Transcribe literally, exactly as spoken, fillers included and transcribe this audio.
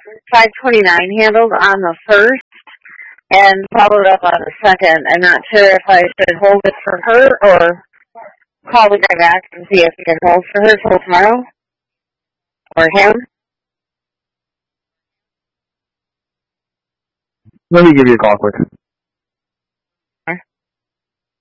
five twenty-nine handled on the first and followed up on the second. I'm not sure if I should hold it for her or call the guy back and see if we can hold for her till tomorrow or him. Let me give you a call quick.